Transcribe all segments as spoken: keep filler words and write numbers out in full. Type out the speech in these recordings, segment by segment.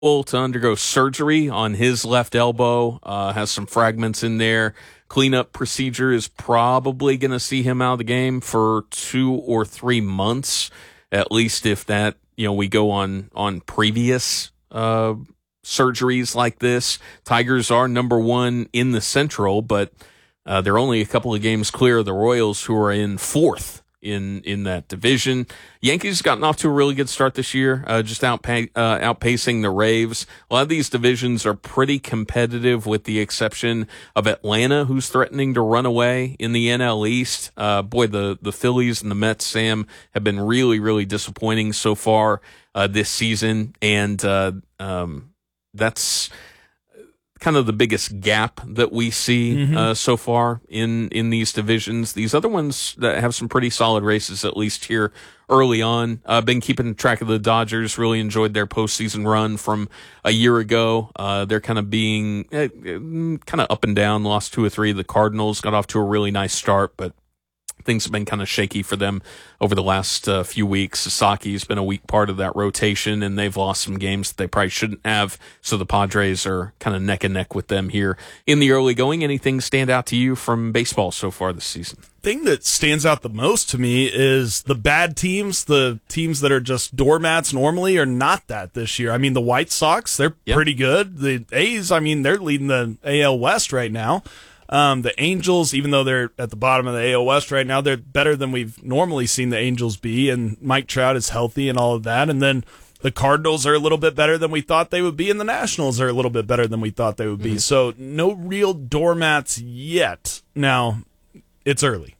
to undergo surgery on his left elbow, uh, has some fragments in there. Cleanup procedure is probably going to see him out of the game for two or three months, at least if that, you know, we go on, on previous, uh, surgeries like this. Tigers are number one in the Central, but, uh, they're only a couple of games clear of the Royals, who are in fourth in in that division. Yankees gotten off to a really good start this year, uh, just outpa- uh, outpacing the Raves. A lot of these divisions are pretty competitive, with the exception of Atlanta, who's threatening to run away in the N L East. Uh, boy, the, the Phillies and the Mets, Sam, have been really, really disappointing so far uh, this season, and uh, um, that's kind of the biggest gap that we see mm-hmm. uh, so far in, in these divisions. These other ones that have some pretty solid races, at least here early on. I've uh, been keeping track of the Dodgers. Really enjoyed their postseason run from a year ago. Uh, they're kind of being uh, kind of up and down. Lost two or three. The Cardinals got off to a really nice start, but things have been kind of shaky for them over the last uh, few weeks. Sasaki's been a weak part of that rotation, and they've lost some games that they probably shouldn't have. So the Padres are kind of neck and neck with them here in the early going. Anything stand out to you from baseball so far this season? Thing that stands out the most to me is the bad teams, the teams that are just doormats normally, are not that this year. I mean, the White Sox, they're yep. pretty good. The A's, I mean, they're leading the A L West right now. Um, the Angels, even though they're at the bottom of the A L West right now, they're better than we've normally seen the Angels be, and Mike Trout is healthy and all of that. And then the Cardinals are a little bit better than we thought they would be, and the Nationals are a little bit better than we thought they would be. Mm-hmm. So no real doormats yet. Now, it's early.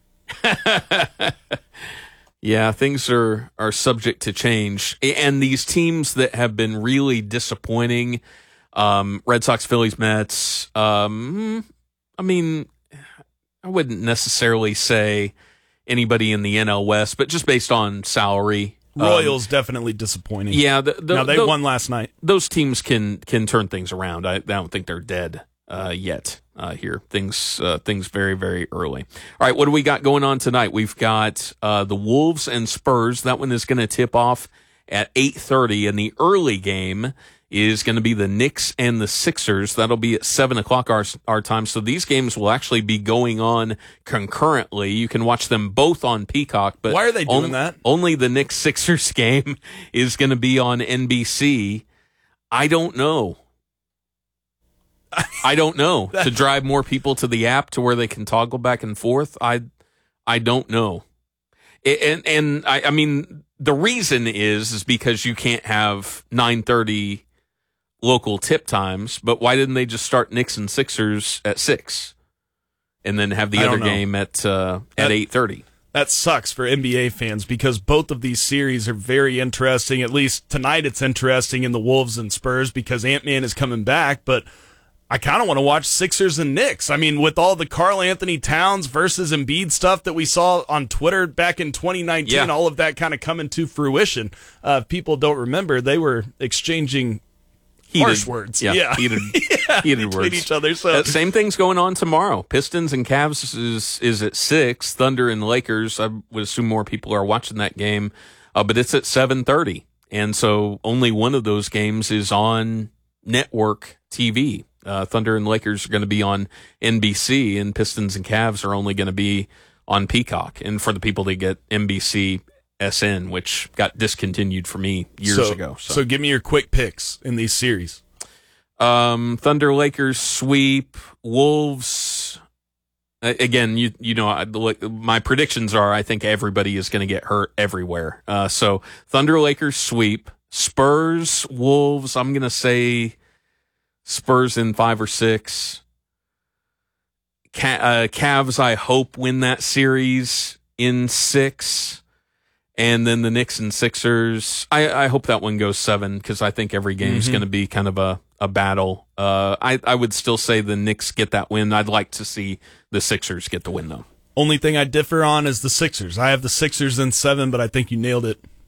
Yeah, things are, are subject to change. And these teams that have been really disappointing, um, Red Sox, Phillies, Mets, um, I mean, I wouldn't necessarily say anybody in the N L West, but just based on salary. Royals um, definitely disappointing. Yeah. The, the, now, they the, won last night. Those teams can can turn things around. I, I don't think they're dead uh, yet uh, here. Things uh, things very, very early. All right, what do we got going on tonight? We've got uh, the Wolves and Spurs. That one is going to tip off at eight thirty, and the early game is going to be the Knicks and the Sixers. That'll be at seven o'clock our, our time. So these games will actually be going on concurrently. You can watch them both on Peacock. But why are they doing on, that? Only the Knicks-Sixers game is going to be on N B C. I don't know. I don't know. To drive more people to the app to where they can toggle back and forth, I I don't know. And, and I, I mean, the reason is, is because you can't have nine thirty local tip times, but why didn't they just start Knicks and Sixers at six and then have the I other game at uh, at eight thirty? That sucks for N B A fans, because both of these series are very interesting. At least tonight it's interesting in the Wolves and Spurs because Ant-Man is coming back, but I kind of want to watch Sixers and Knicks. I mean, with all the Karl Anthony Towns versus Embiid stuff that we saw on Twitter back in twenty nineteen, yeah. all of that kind of coming to fruition. Uh, if people don't remember, they were exchanging Heated, harsh words. Yeah, yeah. heated, yeah, heated words. each other. So uh, same thing's going on tomorrow. Pistons and Cavs is is at six. Thunder and Lakers, I would assume more people are watching that game, uh, but it's at seven thirty. And so only one of those games is on network T V. Uh, Thunder and Lakers are going to be on N B C, and Pistons and Cavs are only going to be on Peacock. And for the people that get N B C S N, which got discontinued for me years so, ago. So. so give me your quick picks in these series. Um, Thunder, Lakers, sweep. Wolves. Again, you you know, I, my predictions are I think everybody is going to get hurt everywhere. Uh, so Thunder, Lakers, sweep. Spurs, Wolves, I'm going to say Spurs in five or six. Ca- uh, Cavs, I hope, win that series in six. And then the Knicks and Sixers, I, I hope that one goes seven, because I think every game is mm-hmm. going to be kind of a, a battle. Uh, I, I would still say the Knicks get that win. I'd like to see the Sixers get the win, though. Only thing I differ on is the Sixers. I have the Sixers in seven, but I think you nailed it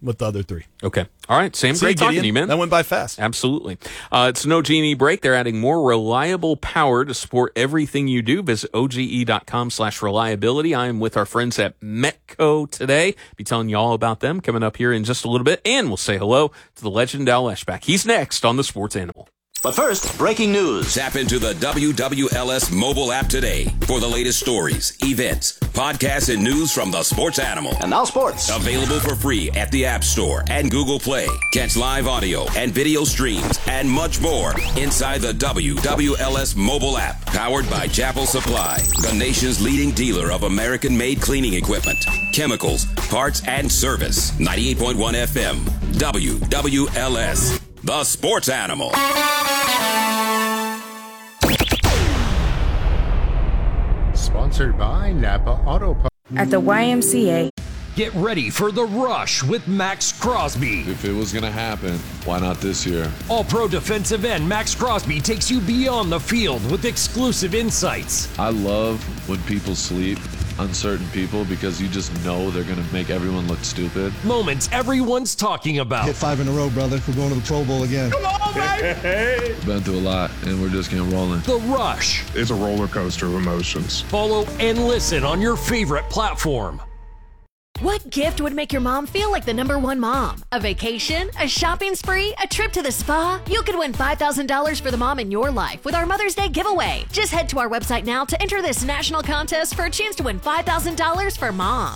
with the other three. Okay. All right, Sam, See great talking Gideon. to you, man. That went by fast. Absolutely. Uh, it's no G and E break. They're adding more reliable power to support everything you do. Visit oge.com slash reliability. I am with our friends at Metco today. Be telling you all about them coming up here in just a little bit. And we'll say hello to the legend Al Eschbach. He's next on the Sports Animal. But first, breaking news. Tap into the W W L S mobile app today for the latest stories, events, podcasts, and news from the Sports Animal. And now sports. Available for free at the App Store and Google Play. Catch live audio and video streams and much more inside the W W L S mobile app. Powered by Chapel Supply, the nation's leading dealer of American-made cleaning equipment, chemicals, parts, and service. ninety-eight point one F M, W W L S. The Sports Animal. Sponsored by Napa Auto Parts. At the Y M C A. Get ready for The Rush with Max Crosby. If it was going to happen, why not this year? All-pro defensive end Max Crosby takes you beyond the field with exclusive insights. I love when people sleep, uncertain people, because you just know they're going to make everyone look stupid. Moments everyone's talking about. Hit five in a row, brother. We're going to the Pro Bowl again. Come on, baby! Been through a lot, and we're just getting rolling. The Rush. It's a roller coaster of emotions. Follow and listen on your favorite platform. What gift would make your mom feel like the number one mom? A vacation? A shopping spree? A trip to the spa? You could win five thousand dollars for the mom in your life with our Mother's Day giveaway. Just head to our website now to enter this national contest for a chance to win five thousand dollars for mom.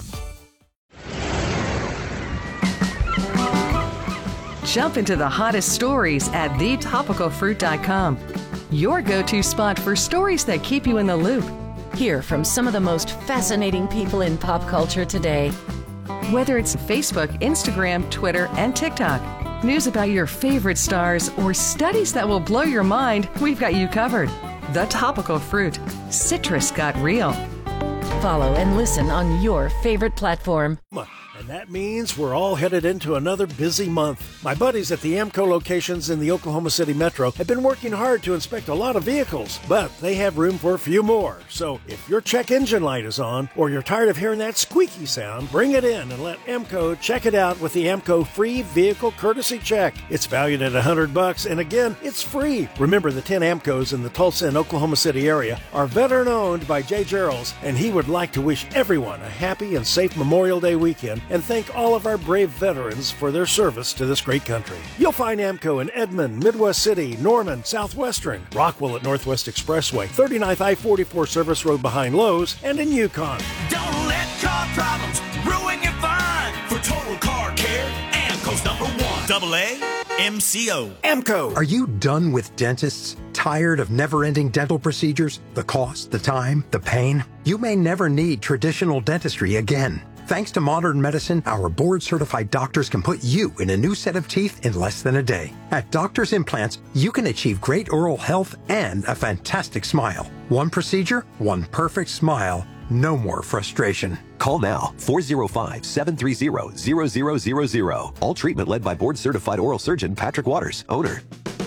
Jump into the hottest stories at the topical fruit dot com. Your go-to spot for stories that keep you in the loop. Hear from some of the most fascinating people in pop culture today. Whether it's Facebook, Instagram, Twitter, and TikTok, news about your favorite stars, or studies that will blow your mind, we've got you covered. The Topical Fruit. Citrus got real. Follow and listen on your favorite platform. And that means we're all headed into another busy month. My buddies at the AAMCO locations in the Oklahoma City Metro have been working hard to inspect a lot of vehicles, but they have room for a few more. So if your check engine light is on, or you're tired of hearing that squeaky sound, bring it in and let AAMCO check it out with the AAMCO Free Vehicle Courtesy Check. It's valued at one hundred bucks, and again, it's free. Remember, the ten AAMCOs in the Tulsa and Oklahoma City area are veteran-owned by Jay Gerals, and he would like to wish everyone a happy and safe Memorial Day weekend and thank all of our brave veterans for their service to this great country. You'll find AAMCO in Edmond, Midwest City, Norman, Southwestern, Rockwell at Northwest Expressway, thirty-ninth I forty-four Service Road behind Lowe's, and in Yukon. Don't let car problems ruin your fun. For total car care, AAMCO's number one. Double A M C O. AAMCO. Are you done with dentists? Tired of never-ending dental procedures? The cost, the time, the pain? You may never need traditional dentistry again. Thanks to modern medicine, our board-certified doctors can put you in a new set of teeth in less than a day. At Doctors Implants, you can achieve great oral health and a fantastic smile. One procedure, one perfect smile. No more frustration. Call now, four oh five, seven three zero, zero zero zero zero. All treatment led by board-certified oral surgeon Patrick Waters, owner.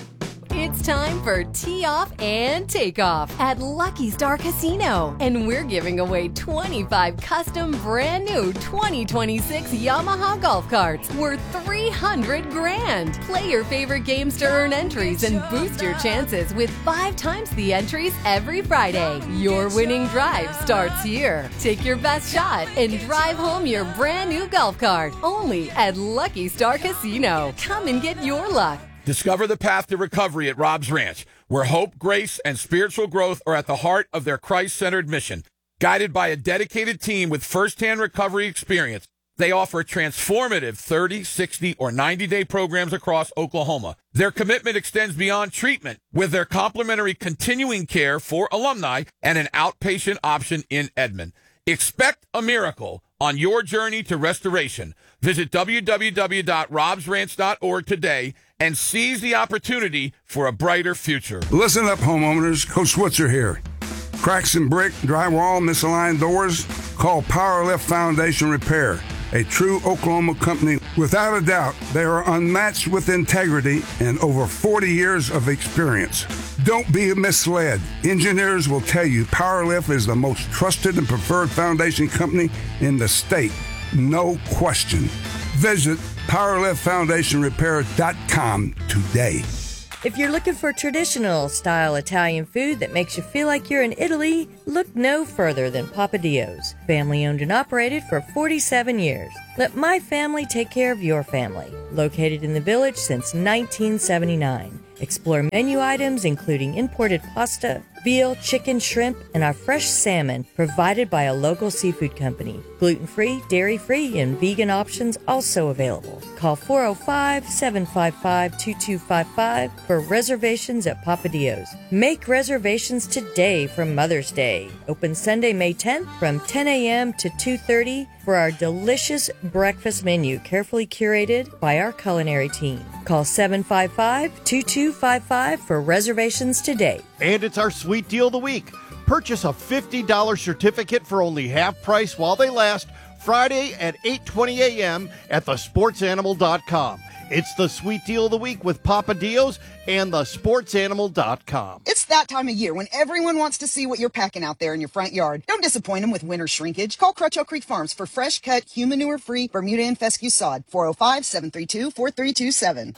It's time for Tee Off and Take Off at Lucky Star Casino. And we're giving away twenty-five custom brand new twenty twenty-six Yamaha golf carts worth three hundred grand. Play your favorite games to earn entries and boost your chances with five times the entries every Friday. Your winning drive starts here. Take your best shot and drive home your brand new golf cart. Only at Lucky Star Casino. Come and get your luck. Discover the path to recovery at Rob's Ranch, where hope, grace, and spiritual growth are at the heart of their Christ-centered mission. Guided by a dedicated team with first-hand recovery experience, they offer transformative thirty, sixty, or ninety-day programs across Oklahoma. Their commitment extends beyond treatment with their complimentary continuing care for alumni and an outpatient option in Edmond. Expect a miracle on your journey to restoration. Visit w w w dot robs ranch dot org today and seize the opportunity for a brighter future. Listen up, homeowners. Coach Switzer here. Cracks in brick, drywall, misaligned doors? Call Power Lift Foundation Repair, a true Oklahoma company. Without a doubt, they are unmatched with integrity and over forty years of experience. Don't be misled. Engineers will tell you Power Lift is the most trusted and preferred foundation company in the state. No question. Visit power lift foundation repair dot com today. If you're looking for traditional style Italian food that makes you feel like you're in Italy, look no further than Papadio's. Family owned and operated for forty-seven years. Let my family take care of your family. Located in the village since nineteen seventy-nine. Explore menu items including imported pasta, veal, chicken, shrimp, and our fresh salmon provided by a local seafood company. Gluten-free, dairy-free, and vegan options also available. Call four oh five, seven five five, two two five five for reservations at Papadio's. Make reservations today for Mother's Day. Open Sunday, May tenth from ten a.m. to two thirty for our delicious breakfast menu carefully curated by our culinary team. Call seven five five, two two five five for reservations today. And it's our sweet deal of the week. Purchase a fifty dollars certificate for only half price while they last, Friday at eight twenty a.m. at the sports animal dot com. It's the sweet deal of the week with Papadio's and the sports animal dot com. It's that time of year when everyone wants to see what you're packing out there in your front yard. Don't disappoint them with winter shrinkage. Call Crutcho Creek Farms for fresh cut, human manure-free Bermuda and fescue sod. four oh five, seven three two, four three two seven.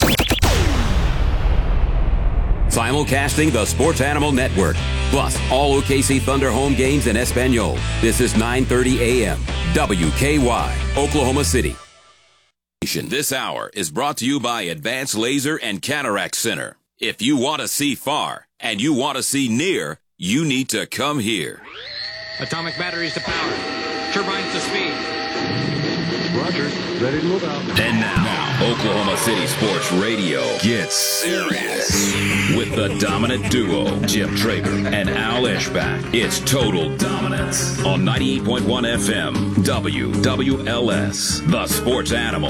Simulcasting the Sports Animal Network. Plus, all O K C Thunder home games in Espanol. This is nine thirty a.m. W K Y, Oklahoma City. This hour is brought to you by Advanced Laser and Cataract Center. If you want to see far and you want to see near, you need to come here. Atomic batteries to power. Turbines to speed. Roger. Ready to move out. And now, now, Oklahoma City Sports Radio gets serious with the dominant duo, Jim Traeger and Al Eschbach. It's Total Dominance on ninety-eight point one F M, W W L S, the Sports Animal.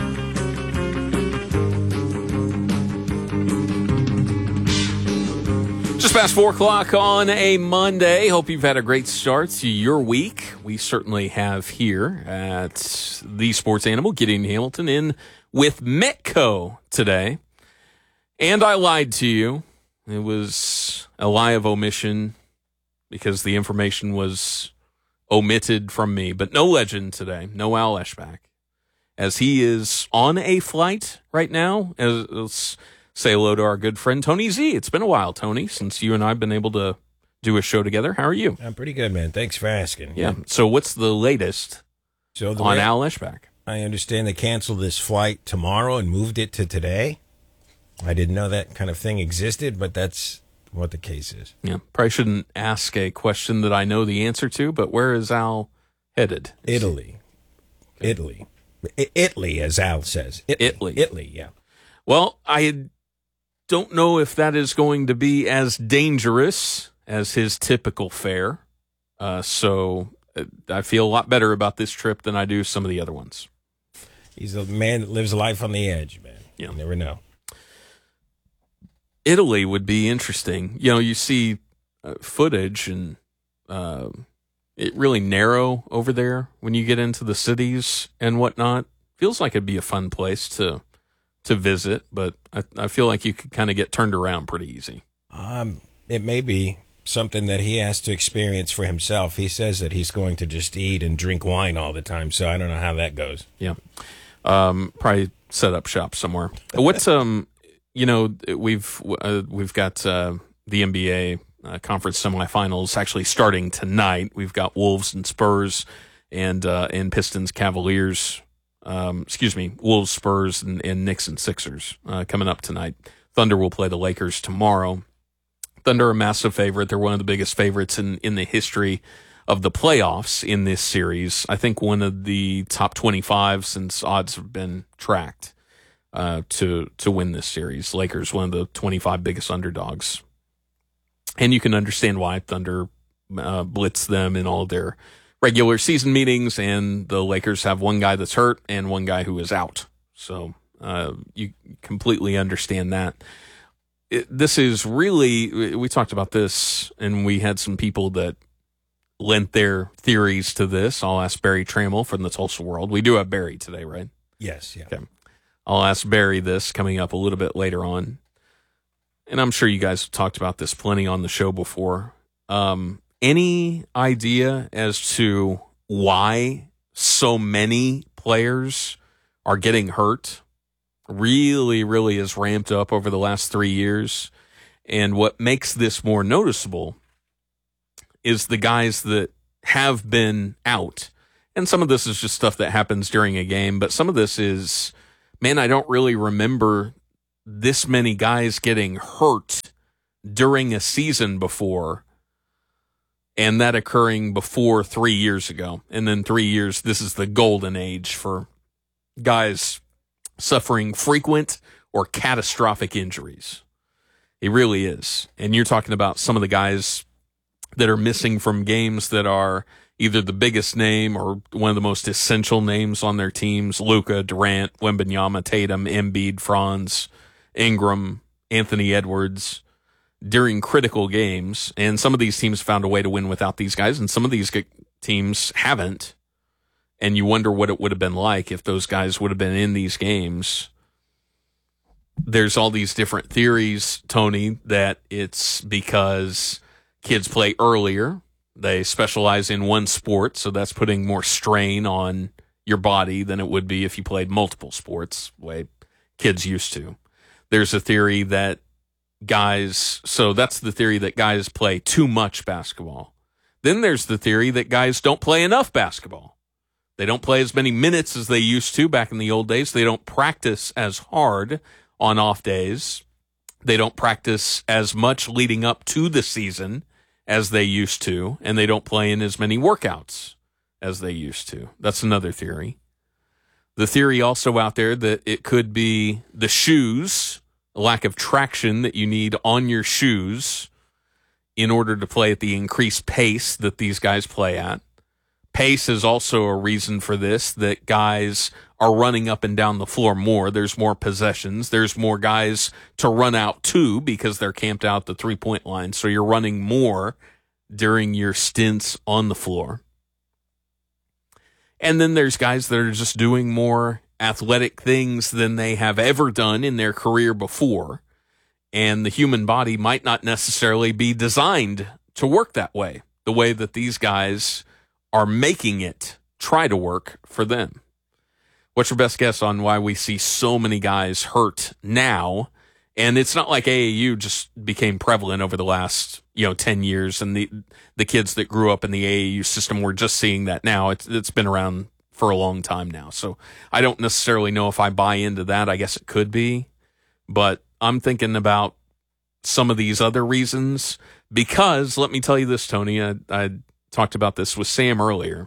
Just past four o'clock on a Monday. Hope you've had a great start to your week. We certainly have here at the Sports Animal. Gideon Hamilton in with Metco today. And I lied to you. It was a lie of omission because the information was omitted from me. But no legend today. No Al Eschbach. As he is on a flight right now. As, as say hello to our good friend Tony Z. It's been a while, Tony, since you and I have been able to do a show together. How are you? I'm pretty good, man. Thanks for asking. Yeah. So what's the latest so the on way, Al Eschbach? I understand they canceled this flight tomorrow and moved it to today. I didn't know that kind of thing existed, but that's what the case is. Yeah. Probably shouldn't ask a question that I know the answer to, but where is Al headed? Italy. Italy. I- Italy, as Al says. Italy. Italy. Italy, yeah. Well, I don't know if that is going to be as dangerous as his typical fare. Uh, so uh, I feel a lot better about this trip than I do some of the other ones. He's a man that lives life on the edge, man. Yeah. You never know. Italy would be interesting. You know, you see uh, footage and uh, it really narrow over there when you get into the cities and whatnot. Feels like it'd be a fun place to to visit, but I, I feel like you could kind of get turned around pretty easy. Um, it may be something that he has to experience for himself. He says that he's going to just eat and drink wine all the time, so I don't know how that goes. Yeah. Um, probably set up shop somewhere. What's, um, you know, we've, uh, we've got, uh, the N B A uh, conference semifinals actually starting tonight. We've got Wolves and Spurs and, uh, and Pistons Cavaliers. Um, excuse me, Wolves, Spurs, and, and Knicks and Sixers uh, coming up tonight. Thunder will play the Lakers tomorrow. Thunder are a massive favorite. They're one of the biggest favorites in, in the history of the playoffs in this series. I think one of the top twenty-five since odds have been tracked uh, to to win this series. Lakers, one of the twenty-five biggest underdogs. And you can understand why Thunder uh, blitz them in all of their regular season meetings, and the Lakers have one guy that's hurt and one guy who is out. So uh, you completely understand that. It, this is really, we talked about this, and we had some people that lent their theories to this. I'll ask Barry Trammell from the Tulsa World. We do have Barry today, right? Yes, yeah. Okay. I'll ask Barry this coming up a little bit later on. And I'm sure you guys have talked about this plenty on the show before. Um, Any idea as to why so many players are getting hurt really, really has ramped up over the last three years. And what makes this more noticeable is the guys that have been out. And some of this is just stuff that happens during a game, but some of this is, man, I don't really remember this many guys getting hurt during a season before, and that occurring before three years ago. And then three years, this is the golden age for guys suffering frequent or catastrophic injuries. It really is. And you're talking about some of the guys that are missing from games that are either the biggest name or one of the most essential names on their teams: Luka, Durant, Wembanyama, Tatum, Embiid, Franz, Ingram, Anthony Edwards, during critical games. And some of these teams found a way to win without these guys, and some of these teams haven't. And you wonder what it would have been like if those guys would have been in these games. There's all these different theories, Tony, that it's because kids play earlier. They specialize in one sport, so that's putting more strain on your body than it would be if you played multiple sports, the way kids used to. There's a theory that guys, so that's the theory that guys play too much basketball. Then there's the theory that guys don't play enough basketball. They don't play as many minutes as they used to back in the old days. They don't practice as hard on off days. They don't practice as much leading up to the season as they used to, and they don't play in as many workouts as they used to. That's another theory. The theory also out there that it could be the shoes, a lack of traction that you need on your shoes in order to play at the increased pace that these guys play at. Pace is also a reason for this, that guys are running up and down the floor more. There's more possessions. There's more guys to run out to because they're camped out the three-point line. So you're running more during your stints on the floor. And then there's guys that are just doing more athletic things than they have ever done in their career before. And the human body might not necessarily be designed to work that way, the way that these guys are making it try to work for them. What's your best guess on why we see so many guys hurt now? And it's not like A A U just became prevalent over the last, you know, ten years, and the the kids that grew up in the A A U system were just seeing that now. It's it's been around for a long time now. So I don't necessarily know if I buy into that. I guess it could be, but I'm thinking about some of these other reasons, because let me tell you this, Tony, I, I talked about this with Sam earlier.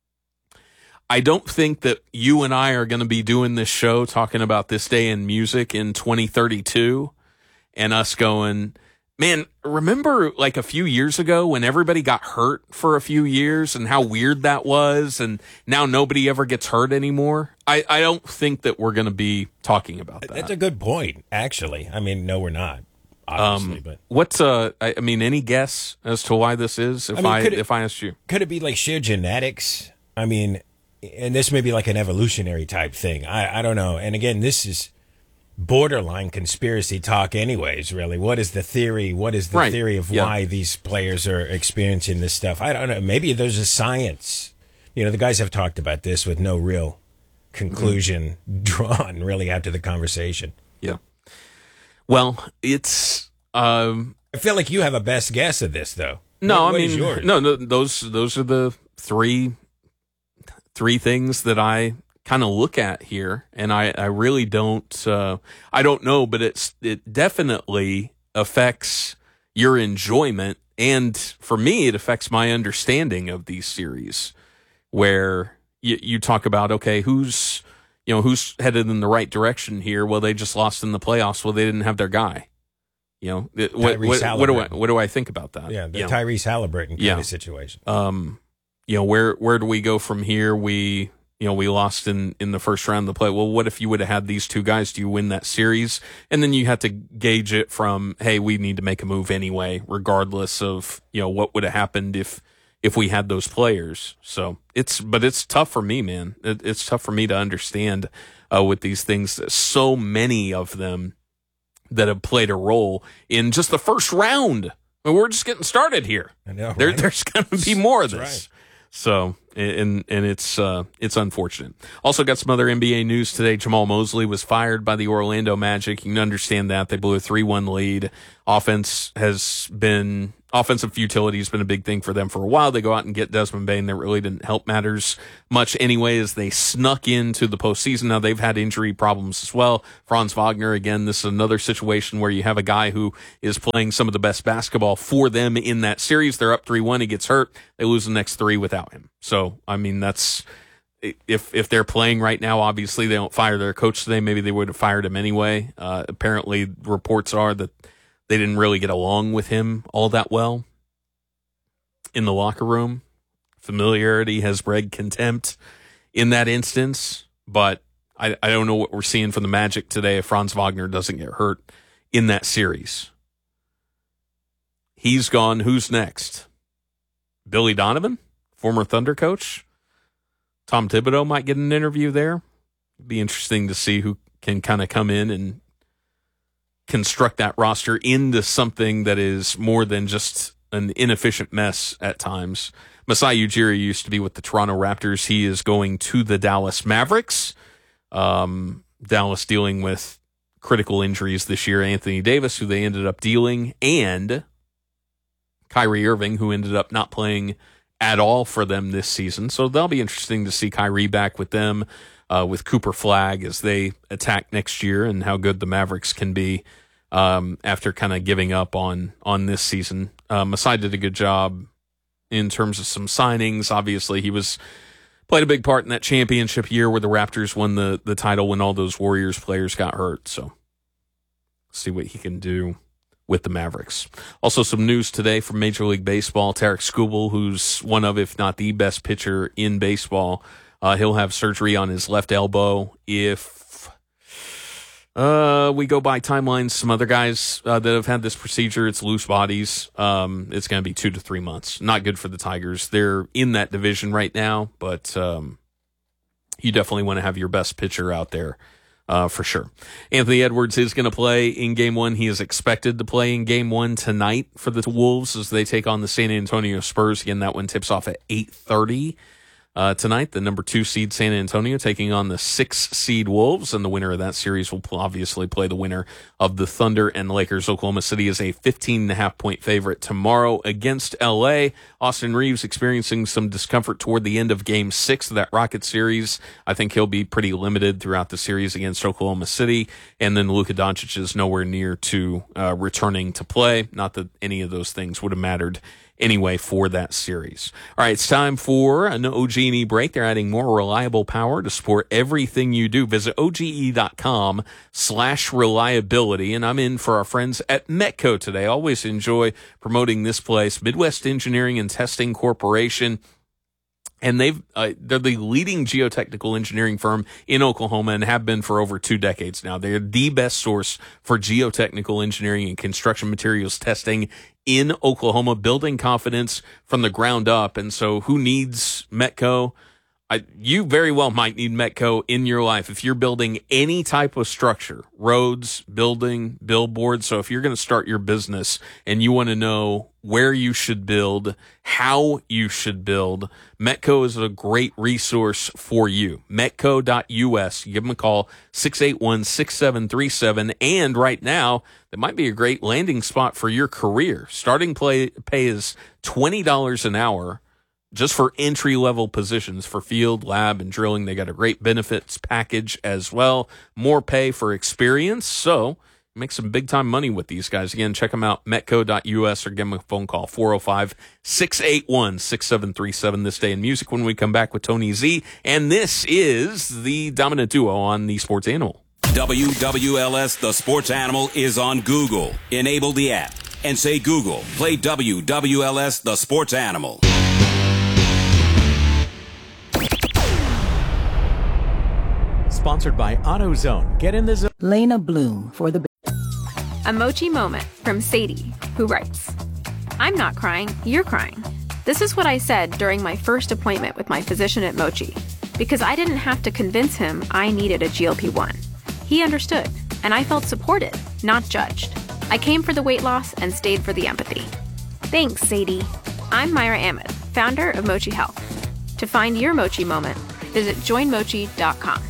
I don't think that you and I are going to be doing this show talking about this day in music in twenty thirty-two and us going, man, remember like a few years ago when everybody got hurt for a few years and how weird that was, and now nobody ever gets hurt anymore? I, I don't think that we're going to be talking about that. That's a good point, actually. I mean, no, we're not. Obviously, um, but what's uh? I, I mean, any guess as to why this is? If I, mean, I it, if I asked you, could it be like sheer genetics? I mean, and this may be like an evolutionary type thing. I I don't know. And again, this is borderline conspiracy talk, anyways. Really, what is the theory? What is the right. theory of yeah. why these players are experiencing this stuff? I don't know. Maybe there's a science. You know, the guys have talked about this with no real conclusion mm-hmm. drawn really after the conversation. Yeah. Well, it's. Um, I feel like you have a best guess of this, though. No, what, I mean, yours? no, no. Those those are the three three things that I kind of look at here, and I, I really don't. Uh, I don't know, but it's it definitely affects your enjoyment, and for me, it affects my understanding of these series, where you you talk about, okay, who's. You know, who's headed in the right direction here? Well, they just lost in the playoffs. Well, they didn't have their guy. You know, it, what, what, what do I what do I think about that? Yeah, the you know? Tyrese Halliburton kind yeah. of situation. Um, you know, where where do we go from here? We you know we lost in, in the first round of the play. Well, what if you would have had these two guys? Do you win that series? And then you have to gauge it from, hey, we need to make a move anyway, regardless of you know what would have happened if. if we had those players. So it's, but it's tough for me, man. It, it's tough for me to understand uh, with these things. So many of them that have played a role in just the first round. I mean, we're just getting started here. I know, right? there, there's going to be more of this. That's right. So And and it's uh, it's unfortunate. Also got some other N B A news today. Jamal Mosley was fired by the Orlando Magic. You can understand that. They blew a three one lead. Offense has been offensive futility has been a big thing for them for a while. They go out and get Desmond Bane. That really didn't help matters much anyway as they snuck into the postseason. Now they've had injury problems as well. Franz Wagner, again, this is another situation where you have a guy who is playing some of the best basketball for them in that series. They're up three one. He gets hurt. They lose the next three without him. So, I mean, that's if if they're playing right now, obviously they don't fire their coach today. Maybe they would have fired him anyway. Uh, apparently, reports are that they didn't really get along with him all that well in the locker room. Familiarity has bred contempt in that instance, but I, I don't know what we're seeing from the Magic today if Franz Wagner doesn't get hurt in that series. He's gone. Who's next? Billy Donovan, former Thunder coach. Tom Thibodeau might get an interview there. It'd be interesting to see who can kind of come in and construct that roster into something that is more than just an inefficient mess at times. Masai Ujiri used to be with the Toronto Raptors. He is going to the Dallas Mavericks. Um, Dallas dealing with critical injuries this year. Anthony Davis, who they ended up dealing, and Kyrie Irving, who ended up not playing at all for them this season. So that'll be interesting to see Kyrie back with them, uh, with Cooper Flagg as they attack next year, and how good the Mavericks can be um, after kind of giving up on on this season. Uh, Masai did a good job in terms of some signings. Obviously, he was played a big part in that championship year where the Raptors won the, the title when all those Warriors players got hurt. So see what he can do with the Mavericks. Also, some news today from Major League Baseball. Tarek Skubal, who's one of, if not the best pitcher in baseball, uh, he'll have surgery on his left elbow. If uh, we go by timelines, some other guys uh, that have had this procedure, it's loose bodies. Um, it's going to be two to three months. Not good for the Tigers. They're in that division right now, but um, you definitely want to have your best pitcher out there. Uh, for sure. Anthony Edwards is going to play in game one. He is expected to play in game one tonight for the Wolves as they take on the San Antonio Spurs. Again, that one tips off at eight thirty uh, tonight. The number two seed San Antonio taking on the six seed Wolves, and the winner of that series will obviously play the winner of the Thunder and Lakers. Oklahoma City is a fifteen and a half point favorite tomorrow against L A. Austin Reeves experiencing some discomfort toward the end of game six of that Rocket series. I think he'll be pretty limited throughout the series against Oklahoma City. And then Luka Doncic is nowhere near to uh, returning to play. Not that any of those things would have mattered anyway for that series. All right, it's time for an O G and E break. They're adding more reliable power to support everything you do. Visit O G E dot com slash reliability. And I'm in for our friends at Metco today. Always enjoy promoting this place, Midwest Engineering and Testing Corporation. And they've uh, they're the leading geotechnical engineering firm in Oklahoma and have been for over two decades now. They're the best source for geotechnical engineering and construction materials testing in Oklahoma, building confidence from the ground up. And so who needs Metco? I, you very well might need Metco in your life if you're building any type of structure, roads, building, billboards. So if you're going to start your business and you want to know where you should build, how you should build, Metco is a great resource for you. Metco dot U S. Give them a call, six eight one, six seven three seven. And right now, that might be a great landing spot for your career. Starting play, pay is twenty dollars an hour. Just for entry-level positions for field, lab, and drilling. They got a great benefits package as well. More pay for experience. So make some big-time money with these guys. Again, check them out, Metco dot U S, or give them a phone call, four oh five, six eight one, six seven three seven. This Day in Music when we come back with Tony Z. And this is the dominant duo on the Sports Animal. W W L S The Sports Animal is on Google. Enable the app and say, Google, play W W L S The Sports Animal. Sponsored by AutoZone. Get in the zone. Lena Bloom for the... A Mochi moment from Sadie, who writes, I'm not crying, you're crying. This is what I said during my first appointment with my physician at Mochi, because I didn't have to convince him I needed a G L P one. He understood, and I felt supported, not judged. I came for the weight loss and stayed for the empathy. Thanks, Sadie. I'm Myra Ahmed, founder of Mochi Health. To find your Mochi moment, visit join mochi dot com.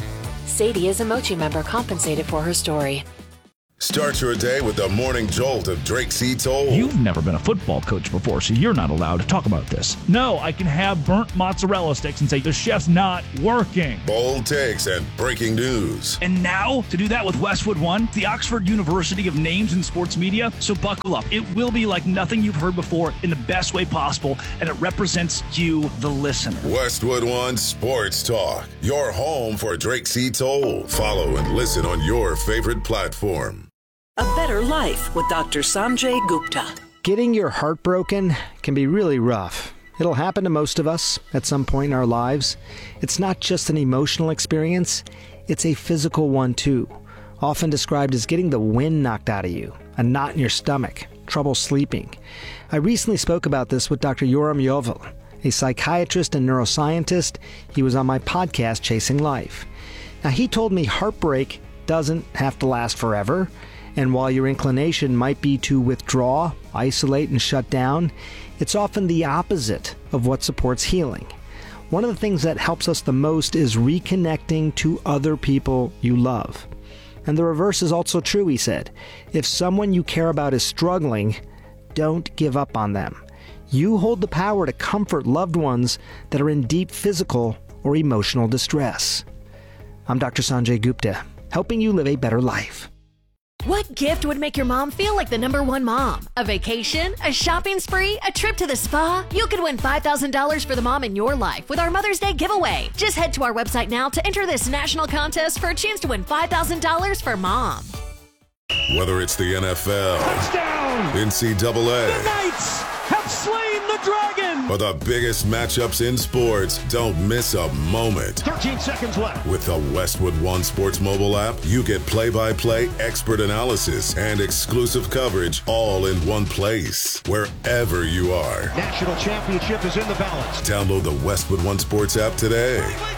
Sadie is a Mochi member compensated for her story. Start your day with the morning jolt of Drake C. Toll. You've never been a football coach before, so you're not allowed to talk about this. No, I can have burnt mozzarella sticks and say the chef's not working. Bold takes and breaking news. And now, to do that with Westwood One, the Oxford University of names in sports media, so buckle up. It will be like nothing you've heard before in the best way possible, and it represents you, the listener. Westwood One Sports Talk, your home for Drake C. Toll. Follow and listen on your favorite platform. A Better Life with Doctor Sanjay Gupta. Getting your heart broken can be really rough. It'll happen to most of us at some point in our lives. It's not just an emotional experience, it's a physical one too. Often described as getting the wind knocked out of you, a knot in your stomach, trouble sleeping. I recently spoke about this with Doctor Yoram Yovel, a psychiatrist and neuroscientist. He was on my podcast, Chasing Life. Now, he told me heartbreak doesn't have to last forever. And while your inclination might be to withdraw, isolate, and shut down, it's often the opposite of what supports healing. One of the things that helps us the most is reconnecting to other people you love. And the reverse is also true, he said. If someone you care about is struggling, don't give up on them. You hold the power to comfort loved ones that are in deep physical or emotional distress. I'm Doctor Sanjay Gupta, helping you live a better life. What gift would make your mom feel like the number one mom? A vacation? A shopping spree? A trip to the spa? You could win five thousand dollars for the mom in your life with our Mother's Day giveaway. Just head to our website now to enter this national contest for a chance to win five thousand dollars for mom. Whether it's the N F L, Touchdown! N C double A, The Knights have slain the dragon! or the biggest matchups in sports, don't miss a moment. thirteen seconds left. With the Westwood One Sports mobile app, you get play-by-play expert analysis and exclusive coverage all in one place, wherever you are. National championship is in the balance. Download the Westwood One Sports app today.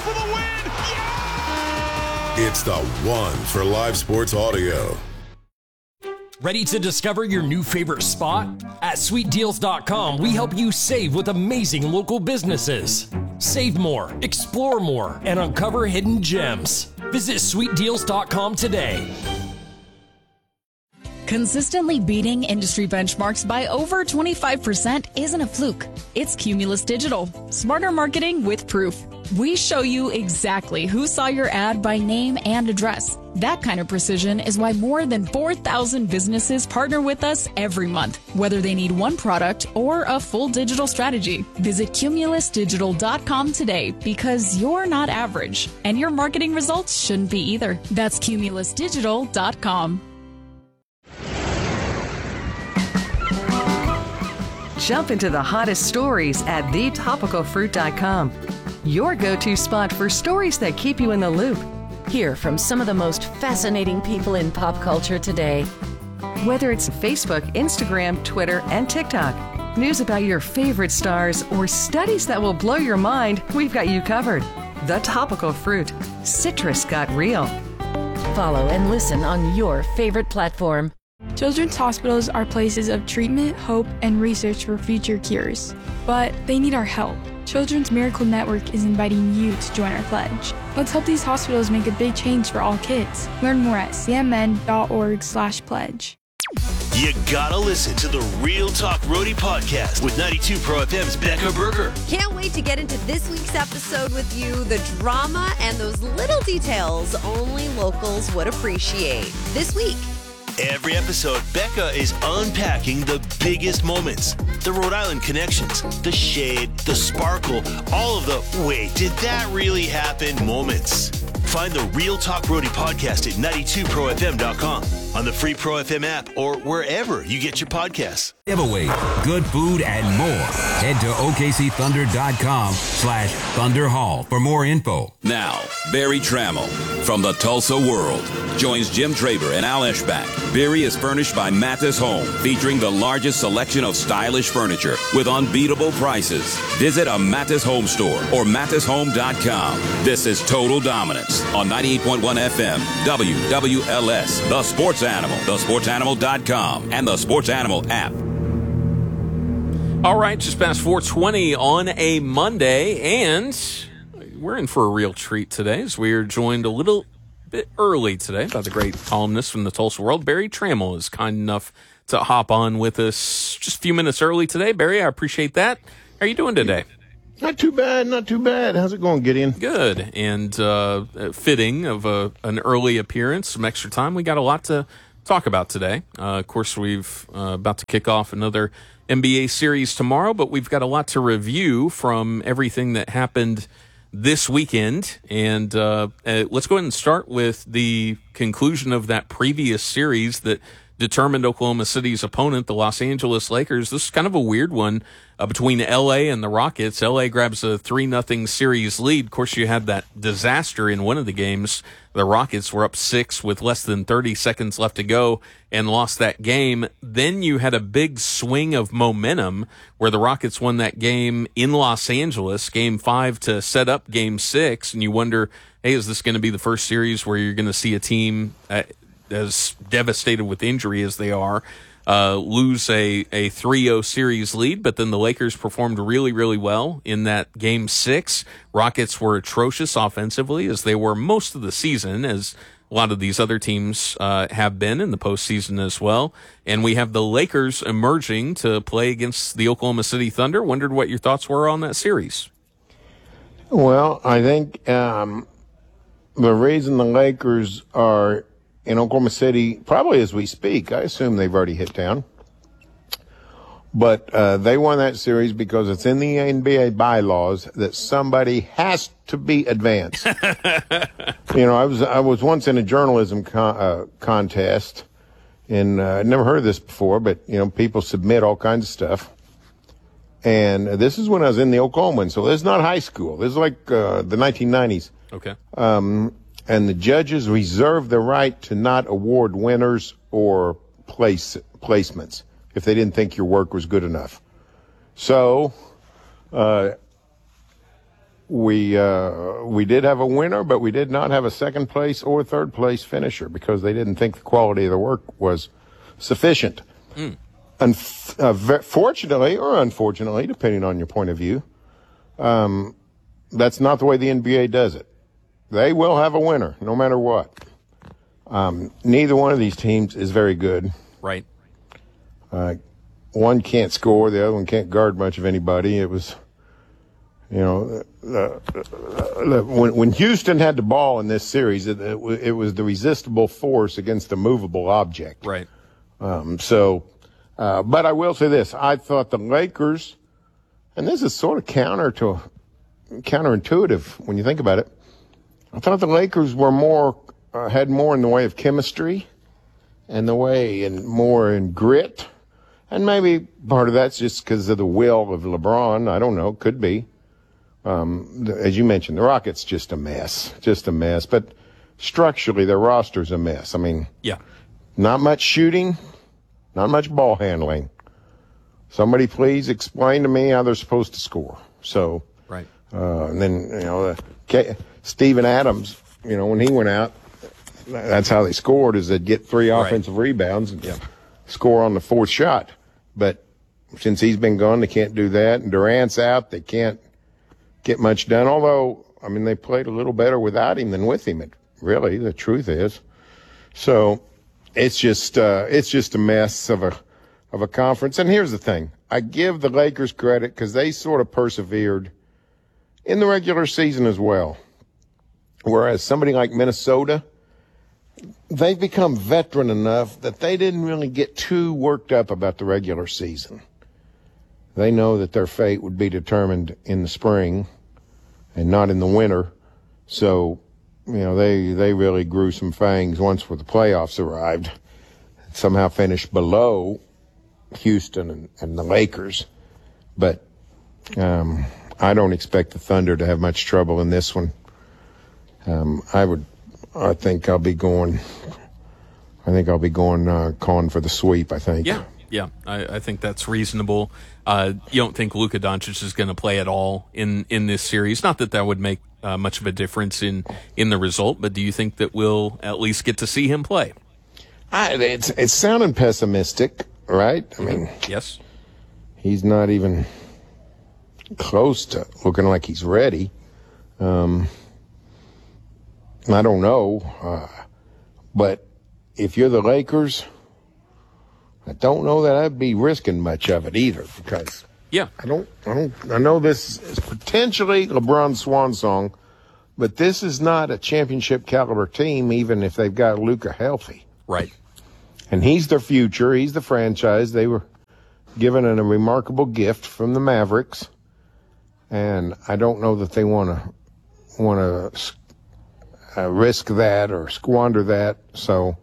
It's the one for live sports audio. Ready to discover your new favorite spot? At sweet deals dot com, we help you save with amazing local businesses. Save more, explore more, and uncover hidden gems. Visit sweet deals dot com today. Consistently beating industry benchmarks by over twenty-five percent isn't a fluke. It's Cumulus Digital. Smarter marketing with proof. We show you exactly who saw your ad by name and address. That kind of precision is why more than four thousand businesses partner with us every month, whether they need one product or a full digital strategy. Visit Cumulus Digital dot com today because you're not average, and your marketing results shouldn't be either. That's Cumulus Digital dot com. Jump into the hottest stories at the topical fruit dot com. Your go-to spot for stories that keep you in the loop. Hear from some of the most fascinating people in pop culture today. Whether it's Facebook, Instagram, Twitter, and TikTok, news about your favorite stars, or studies that will blow your mind, we've got you covered. The Topical Fruit. Citrus got real. Follow and listen on your favorite platform. Children's hospitals are places of treatment, hope, and research for future cures. But they need our help. Children's Miracle Network is inviting you to join our pledge. Let's help these hospitals make a big change for all kids. Learn more at c m n dot org slash pledge. You gotta listen to the Real Talk Roadie podcast with ninety-two Pro F M's Becca Berger. Can't wait to get into this week's episode with you. The drama and those little details only locals would appreciate. This week, Every episode, Becca is unpacking the biggest moments, the Rhode Island connections, the shade, the sparkle, all of the wait, did that really happen moments. Find the Real Talk Roadie podcast at ninety-two pro f m dot com, on the free Pro F M app, or wherever you get your podcasts. Giveaway, good food, and more. Head to O K C Thunder dot com slash Thunder Hall for more info. Now, Barry Trammell from the Tulsa World joins Jim Traber and Al Eschbach. Barry is furnished by Mathis Home, featuring the largest selection of stylish furniture with unbeatable prices. Visit a Mathis Home store or Mathis Home dot com. This is Total Dominance on ninety-eight point one F M, W W L S, The Sports Animal, the sports animal dot com, and the Sports Animal app. All right, just past four twenty on a Monday, and we're in for a real treat today as we are joined a little bit early today by the great columnist from the Tulsa World. Barry Trammell is kind enough to hop on with us just a few minutes early today. Barry, I appreciate that. How are you doing today? Not too bad, not too bad. How's it going, Gideon? Good, and uh, fitting of a, an early appearance, some extra time. We got a lot to talk about today. Uh, of course, we've uh, about to kick off another N B A series tomorrow, but we've got a lot to review from everything that happened this weekend. And uh, uh, let's go ahead and start with the conclusion of that previous series that determined Oklahoma City's opponent, the Los Angeles Lakers. This is kind of a weird one uh, between L A and the Rockets. L A grabs a three nothing series lead. Of course, you had that disaster in one of the games. The Rockets were up six with less than thirty seconds left to go and lost that game. Then you had a big swing of momentum where the Rockets won that game in Los Angeles, game five, to set up game six. And you wonder, hey, is this going to be the first series where you're going to see a team uh, as devastated with injury as they are, uh, lose a, a three oh series lead? But then the Lakers performed really, really well in that game six. Rockets were atrocious offensively, as they were most of the season, as a lot of these other teams uh, have been in the postseason as well. And we have the Lakers emerging to play against the Oklahoma City Thunder. Wondered what your thoughts were on that series. Well, I think um, the reason the Lakers are in Oklahoma City, probably as we speak, I assume they've already hit town. But uh, they won that series because it's in the N B A bylaws that somebody has to be advanced. You know, I was I was once in a journalism con- uh, contest, and uh, I'd never heard of this before, but, you know, people submit all kinds of stuff. And this is when I was in the Oklahoman, so this is not high school. This is like uh, the nineteen nineties. Okay. Um, and the judges reserve the right to not award winners or place placements if they didn't think your work was good enough. So uh, we uh, we did have a winner, but we did not have a second place or third place finisher because they didn't think the quality of the work was sufficient. Mm. Unf- uh, fortunately or unfortunately, depending on your point of view, um, that's not the way the N B A does it. They will have a winner no matter what. Um, neither one of these teams is very good. Right. Uh, one can't score, the other one can't guard much of anybody. It was, you know, uh, uh, when, when Houston had the ball in this series, it, it, it was the resistible force against the movable object. Right. Um, so, uh, but I will say this. I thought the Lakers, and this is sort of counter to, counterintuitive when you think about it, I thought the Lakers were more, uh, had more in the way of chemistry and the way and more in grit. And maybe part of that's just because of the will of LeBron. I don't know. Could be. Um, as you mentioned, the Rockets just a mess, just a mess. But structurally, their roster's a mess. I mean, yeah, not much shooting, not much ball handling. Somebody please explain to me how they're supposed to score. So, right. Uh, and then, you know, uh, K- Steven Adams, you know, when he went out, that's how they scored, is they'd get three offensive right. rebounds and yeah. score on the fourth shot. But since he's been gone, they can't do that. And Durant's out, they can't get much done. Although, I mean, they played a little better without him than with him. It, really, the truth is. So it's just uh, it's just a mess of a of a conference. And here's the thing: I give the Lakers credit because they sort of persevered in the regular season as well. Whereas somebody like Minnesota, they've become veteran enough that they didn't really get too worked up about the regular season. They know that their fate would be determined in the spring and not in the winter. So, you know, they, they really grew some fangs once when the playoffs arrived. Somehow finished below Houston and, and the Lakers. But um, I don't expect the Thunder to have much trouble in this one. Um, I would, I think I'll be going, I think I'll be going, uh, calling for the sweep, I think. Yeah, yeah, I, I think that's reasonable. Uh, you don't think Luka Doncic is going to play at all in, in this series? Not that that would make uh, much of a difference in, in the result, but do you think that we'll at least get to see him play? I, it's, it's sounding pessimistic, right? I mean, yes. he's not even close to looking like he's ready. Um, I don't know, uh, but if you're the Lakers, I don't know that I'd be risking much of it either, because yeah, I don't, I don't, I know this is potentially LeBron's swan song, but this is not a championship caliber team, even if they've got Luka healthy. Right. And he's their future. He's the franchise. They were given a remarkable gift from the Mavericks, and I don't know that they want to want to uh, risk that or squander that. So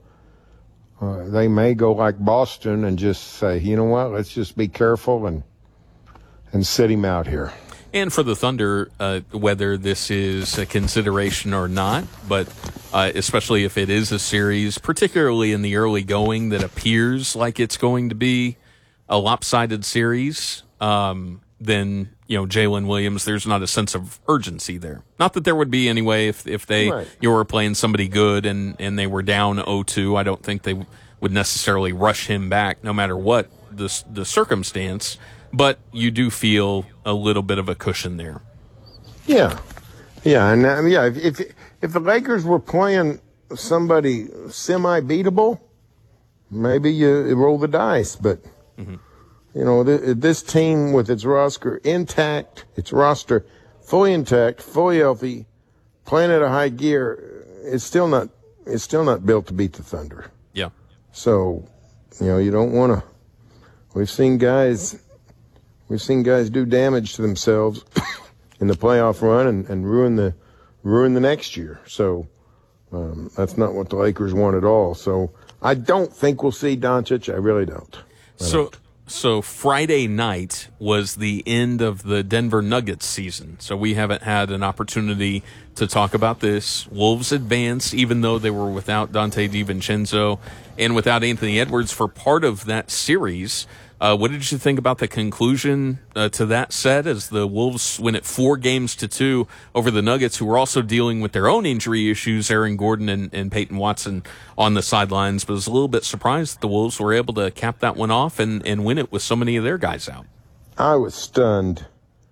uh, they may go like Boston and just say, you know what, let's just be careful and and sit him out here. And for the Thunder, uh, whether this is a consideration or not, but uh, especially if it is a series, particularly in the early going, that appears like it's going to be a lopsided series, um, then, you know, Jalen Williams, there's not a sense of urgency there. Not that there would be anyway if if they Right. you were playing somebody good and, and they were down oh two. I don't think they would necessarily rush him back no matter what the the circumstance. But you do feel a little bit of a cushion there. Yeah, yeah, and uh, yeah. If, if if the Lakers were playing somebody semi-beatable, maybe you, you roll the dice. But mm-hmm. you know, th- this team with its roster intact, its roster fully intact, fully healthy, playing at a high gear, it's still not it's still not built to beat the Thunder. Yeah. So, you know, you don't want to. We've seen guys. We've seen guys do damage to themselves in the playoff run and, and ruin the ruin the next year. So um, that's not what the Lakers want at all. So I don't think we'll see Doncic. I really don't. I So don't. so Friday night was the end of the Denver Nuggets season. So we haven't had an opportunity to talk about this. Wolves advanced, even though they were without Dante DiVincenzo and without Anthony Edwards for part of that series. Uh, what did you think about the conclusion uh, to that set as the Wolves win it four games to two over the Nuggets, who were also dealing with their own injury issues, Aaron Gordon and, and Peyton Watson on the sidelines, but was a little bit surprised that the Wolves were able to cap that one off and, and win it with so many of their guys out. I was stunned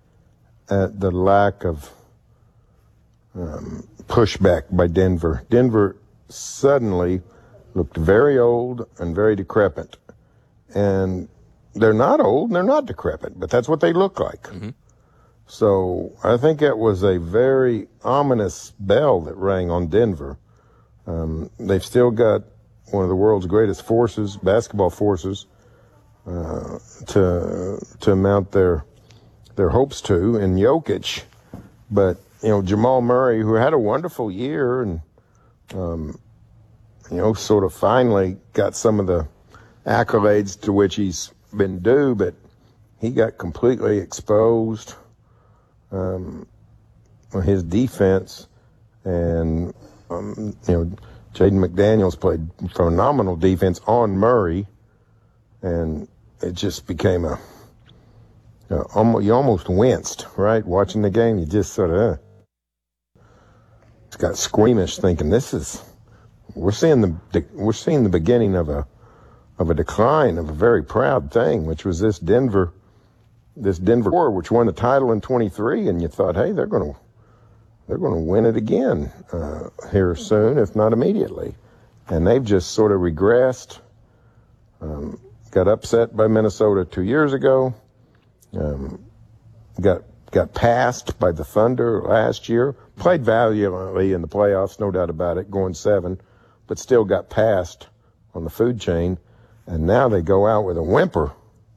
at the lack of um, pushback by Denver. Denver suddenly looked very old and very decrepit. And they're not old and they're not decrepit, but that's what they look like. Mm-hmm. So I think it was a very ominous bell that rang on Denver. Um, they've still got one of the world's greatest forces, basketball forces, uh, to to mount their their hopes to in Jokic. But, you know, Jamal Murray, who had a wonderful year and, um, you know, sort of finally got some of the accolades to which he's been due, but he got completely exposed. Um, on his defense, and um, you know, Jaden McDaniels played phenomenal defense on Murray, and it just became a. Uh, almost, you almost winced, right? Watching the game, you just sort of uh, got squeamish, thinking this is. We're seeing the we're seeing the beginning of a. of a decline of a very proud thing, which was this Denver, this Denver War, which won the title in twenty-three, and you thought, hey, they're going to, they're going to win it again uh, here soon, if not immediately, and they've just sort of regressed. Um, got upset by Minnesota two years ago. Um, got got passed by the Thunder last year. Played valiantly in the playoffs, no doubt about it, going seven, but still got passed on the food chain. And now they go out with a whimper,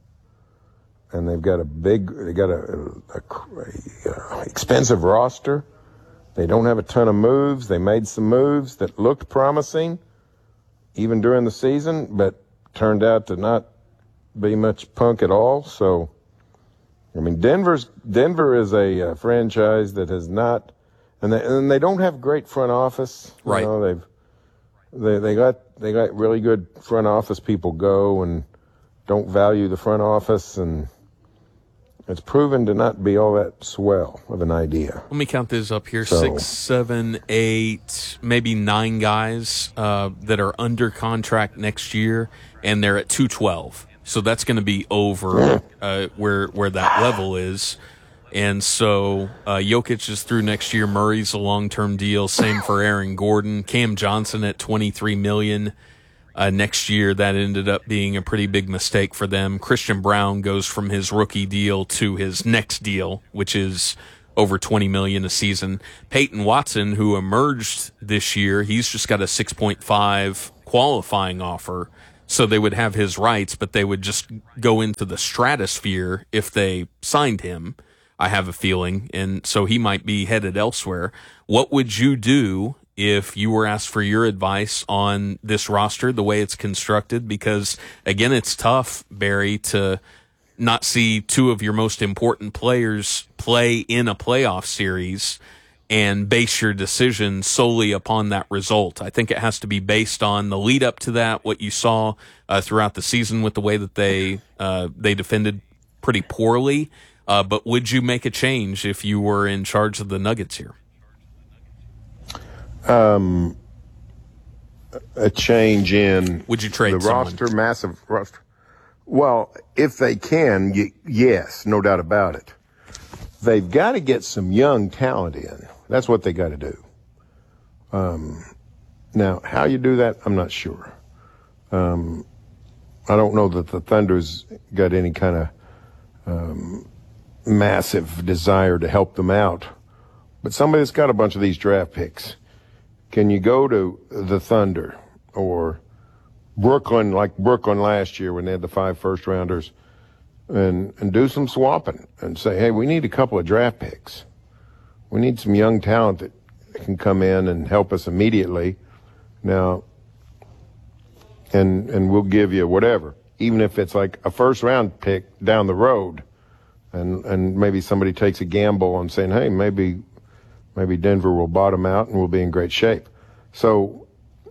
and they've got a big, they got a, a, a, a expensive roster. They don't have a ton of moves. They made some moves that looked promising, even during the season, but turned out to not be much punk at all. So, I mean, Denver's Denver is a, a franchise that has not, and they, and they don't have great front office. You right. know, they've. They they got they got really good front office people go and don't value the front office, and it's proven to not be all that swell of an idea. Let me count this up here: so, six, seven, eight, maybe nine guys uh, that are under contract next year, and they're at two twelve. So that's going to be over uh, where where that level is. And so uh, Jokic is through next year. Murray's a long-term deal. Same for Aaron Gordon. Cam Johnson at twenty-three million dollars uh, next year. That ended up being a pretty big mistake for them. Christian Brown goes from his rookie deal to his next deal, which is over twenty million dollars a season. Peyton Watson, who emerged this year, he's just got a six point five qualifying offer. So they would have his rights, but they would just go into the stratosphere if they signed him, I have a feeling. And so he might be headed elsewhere. What would you do if you were asked for your advice on this roster, the way it's constructed? Because, again, it's tough, Barry, to not see two of your most important players play in a playoff series and base your decision solely upon that result. I think it has to be based on the lead up to that, what you saw uh, throughout the season with the way that they uh, they defended pretty poorly. Uh, but would you make a change if you were in charge of the Nuggets here? Um, a change in would you trade the someone? roster, massive roster? Well, if they can, y- yes, no doubt about it. They've got to get some young talent in. That's what they got to do. Um, now, how you do that, I'm not sure. Um, I don't know that the Thunder's got any kind of um, massive desire to help them out. But somebody's got a bunch of these draft picks. Can you go to the Thunder or Brooklyn, like Brooklyn last year when they had the five first-rounders, and, and do some swapping and say, hey, we need a couple of draft picks. We need some young talent that can come in and help us immediately. Now, and and we'll give you whatever, even if it's like a first-round pick down the road, and and maybe somebody takes a gamble on saying, hey, maybe maybe Denver will bottom out and we'll be in great shape. So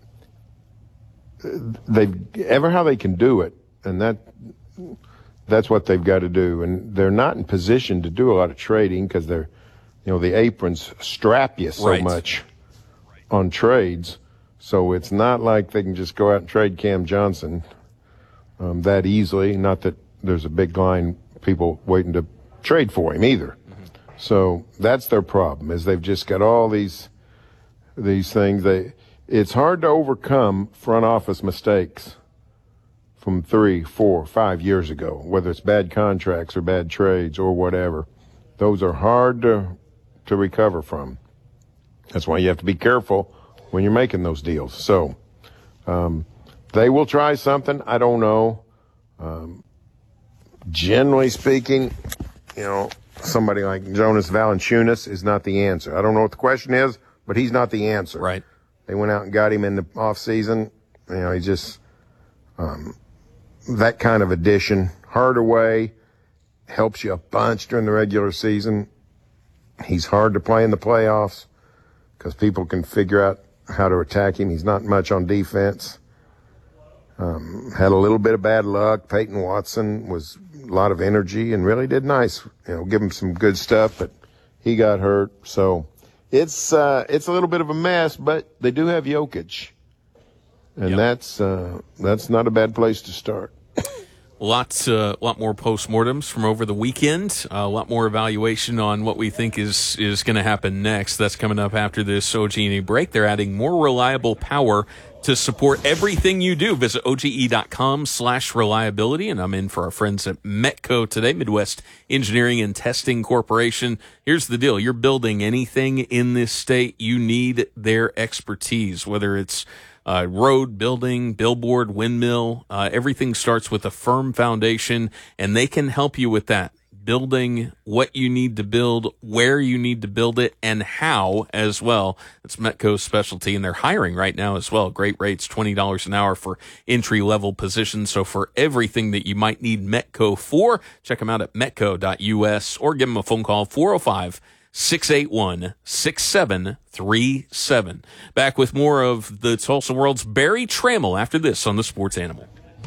they've ever how they can do it, and that that's what they've got to do. And they're not in position to do a lot of trading because they're, you know, the aprons strap you so right. much on trades. So it's not like they can just go out and trade Cam Johnson um, that easily. Not that there's a big line people waiting to trade for him either. Mm-hmm. So that's their problem, is they've just got all these these things. They it's hard to overcome front office mistakes from three, four, five years ago, whether it's bad contracts or bad trades or whatever. Those are hard to to recover from. That's why you have to be careful when you're making those deals. So um, they will try something. I don't know. Um, generally speaking, you know, somebody like Jonas Valanciunas is not the answer. I don't know what the question is, but he's not the answer. Right. They went out and got him in the off season. You know, he just um, that kind of addition. Hardaway helps you a bunch during the regular season. He's hard to play in the playoffs because people can figure out how to attack him. He's not much on defense. Um, had a little bit of bad luck. Peyton Watson was a lot of energy and really did nice. You know, give him some good stuff, but he got hurt. So it's uh, it's a little bit of a mess, but they do have Jokic, and yep. that's uh, that's not a bad place to start. Lots, a uh, lot more postmortems from over the weekend. Uh, a lot more evaluation on what we think is is going to happen next. That's coming up after this O G and E break. They're adding more reliable power to support everything you do. Visit O G E dot com slash reliability. And I'm in for our friends at Metco today, Midwest Engineering and Testing Corporation. Here's the deal. You're building anything in this state, you need their expertise, whether it's Uh, road, building, billboard, windmill, uh, everything starts with a firm foundation, and they can help you with that. Building what you need to build, where you need to build it, and how as well. It's Metco's specialty, and they're hiring right now as well. Great rates, twenty dollars an hour for entry-level positions. So for everything that you might need Metco for, check them out at metco dot U S or give them a phone call, four oh five, six eight one, six seven three seven. Back with more of the Tulsa World's Barry Trammell after this on the Sports Animal.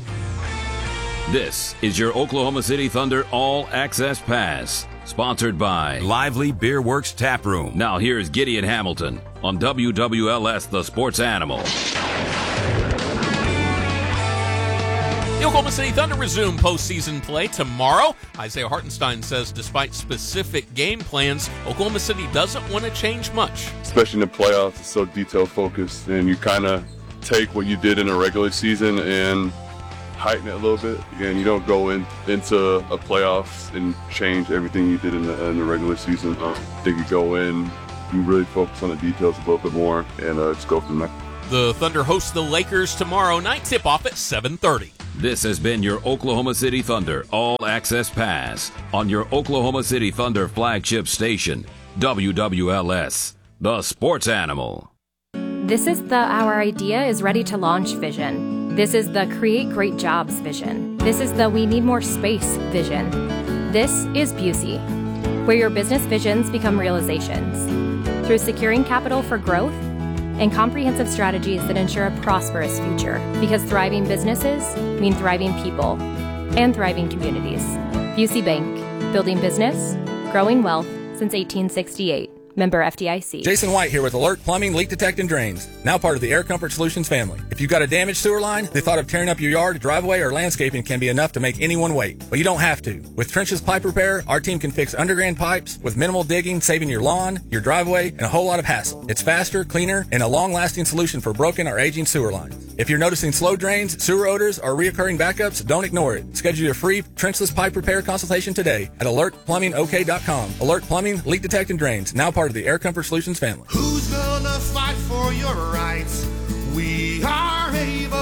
This is your Oklahoma City Thunder All Access Pass, sponsored by Lively Beer Works Tap Room. Now here's Gideon Hamilton on W W L S The Sports Animal. The Oklahoma City Thunder resume postseason play tomorrow. Isaiah Hartenstein says despite specific game plans, Oklahoma City doesn't want to change much. Especially in the playoffs, it's so detail-focused, and you kind of take what you did in a regular season and heighten it a little bit. Again, you don't go in, into a playoffs and change everything you did in the, in the regular season. Uh, I think you go in, you really focus on the details a little bit more, and uh, just go from there. The Thunder host the Lakers tomorrow night, tip-off at seven thirty. This has been your Oklahoma City Thunder All Access Pass on your Oklahoma City Thunder flagship station, W W L S, the sports animal. This is the Our Idea is Ready to Launch vision. This is the Create Great Jobs vision. This is the We Need More Space vision. This is Busey, where your business visions become realizations. Through securing capital for growth and comprehensive strategies that ensure a prosperous future, because thriving businesses mean thriving people and thriving communities. Busey Bank, building business, growing wealth since eighteen sixty-eight. Member F D I C. Jason White here with Alert Plumbing, Leak Detect and Drains. Now part of the Air Comfort Solutions family. If you've got a damaged sewer line, the thought of tearing up your yard, driveway, or landscaping can be enough to make anyone wait. But you don't have to. With Trenches Pipe Repair, our team can fix underground pipes with minimal digging, saving your lawn, your driveway, and a whole lot of hassle. It's faster, cleaner, and a long-lasting solution for broken or aging sewer lines. If you're noticing slow drains, sewer odors, or reoccurring backups, don't ignore it. Schedule your free trenchless pipe repair consultation today at alert plumbing o k dot com. Alert Plumbing, Leak Detect and Drains. Now part of the Air Comfort Solutions family. Who's gonna fight for your rights? We are able.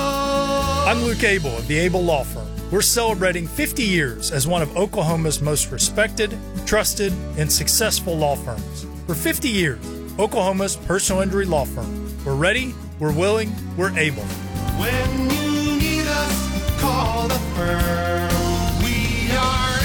I'm Luke Abel of the Abel Law Firm. We're celebrating fifty years as one of Oklahoma's most respected, trusted, and successful law firms. For fifty years, Oklahoma's personal injury law firm. We're ready, we're willing, we're able. When you need us, call the firm. We are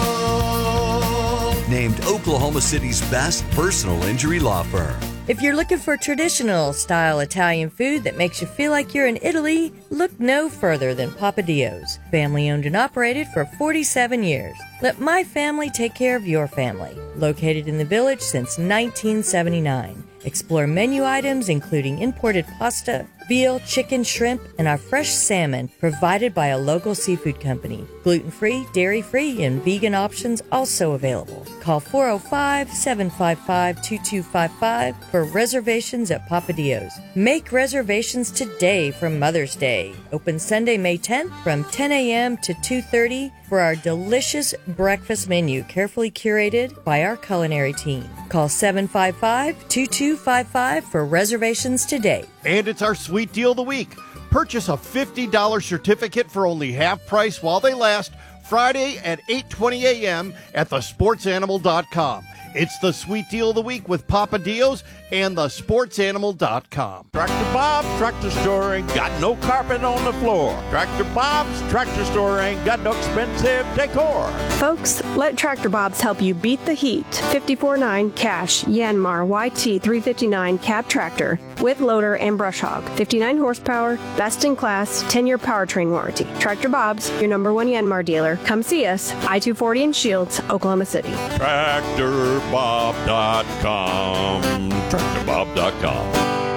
able. Named Oklahoma City's best personal injury law firm. If you're looking for traditional style Italian food that makes you feel like you're in Italy, look no further than Papadio's. Family owned and operated for forty-seven years. Let my family take care of your family. Located in the village since nineteen seventy-nine. Explore menu items including imported pasta, veal, chicken, shrimp, and our fresh salmon provided by a local seafood company. Gluten-free, dairy-free, and vegan options also available. Call four oh five, seven five five, two two five five for reservations at Papadio's. Make reservations today for Mother's Day. Open Sunday, May tenth from ten a.m. to two thirty for our delicious breakfast menu carefully curated by our culinary team. Call seven five five, two two five five for reservations today. And it's our sweet deal of the week. Purchase a fifty dollars certificate for only half price while they last Friday at eight twenty a.m. at the sports animal dot com. It's the sweet deal of the week with Papadio's and the sports animal dot com. Tractor Bob's Tractor Store ain't got no carpet on the floor. Tractor Bob's Tractor Store ain't got no expensive decor. Folks, let Tractor Bob's help you beat the heat. fifty-four nine Cash Yanmar Y T three fifty-nine cab tractor with loader and brush hog. fifty-nine horsepower, best in class, ten-year powertrain warranty. Tractor Bob's, your number one Yanmar dealer. Come see us, I two forty in Shields, Oklahoma City. Tractor Bob dot com. Tractor Bob dot com.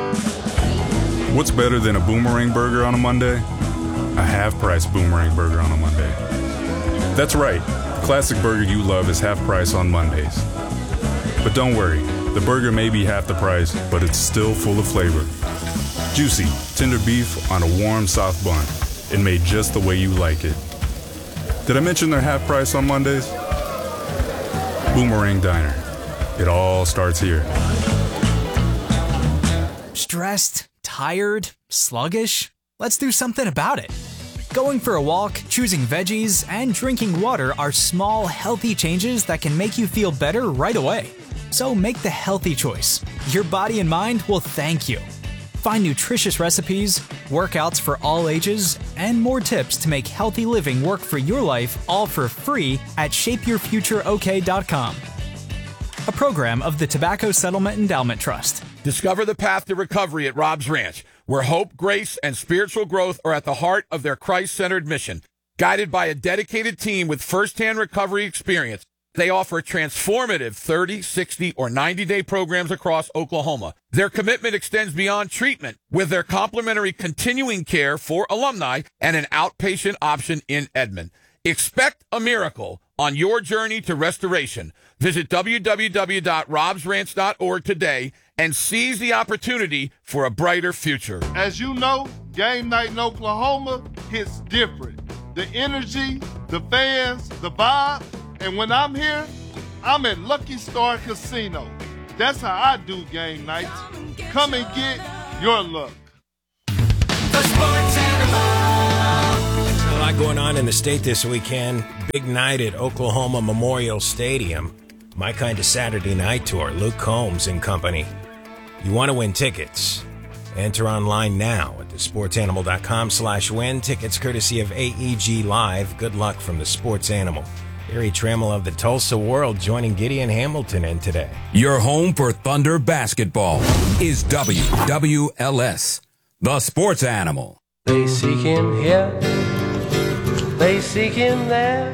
What's better than a boomerang burger on a Monday? A half-price boomerang burger on a Monday. That's right. The classic burger you love is half price on Mondays. But don't worry, the burger may be half the price, but it's still full of flavor. Juicy, tender beef on a warm, soft bun, and made just the way you like it. Did I mention they're half price on Mondays? Boomerang Diner. It all starts here. Stressed, tired, sluggish? Let's do something about it. Going for a walk, choosing veggies, and drinking water are small, healthy changes that can make you feel better right away. So make the healthy choice. Your body and mind will thank you. Find nutritious recipes, workouts for all ages, and more tips to make healthy living work for your life all for free at shape your future o k dot com. A program of the Tobacco Settlement Endowment Trust. Discover the path to recovery at Rob's Ranch, where hope, grace, and spiritual growth are at the heart of their Christ-centered mission. Guided by a dedicated team with first-hand recovery experience, They offer transformative thirty, sixty, or ninety-day programs across Oklahoma. Their commitment extends beyond treatment with their complimentary continuing care for alumni and an outpatient option in Edmond. Expect a miracle on your journey to restoration. Visit w w w dot robs ranch dot org today and seize the opportunity for a brighter future. As you know, game night in Oklahoma hits different. The energy, the fans, the vibe, and when I'm here, I'm at Lucky Star Casino. That's how I do game nights. Come and get your look. The Sports Animal. A lot going on in the state this weekend. Big night at Oklahoma Memorial Stadium. My Kind of Saturday Night Tour, Luke Combs and company. You want to win tickets? Enter online now at the sports animal dot com slash win. Tickets courtesy of A E G Live. Good luck from the Sports Animal. Barry Trammell of the Tulsa World joining Gideon Hamilton in today. Your home for Thunder basketball is W W L S, the Sports Animal. They seek him here, they seek him there.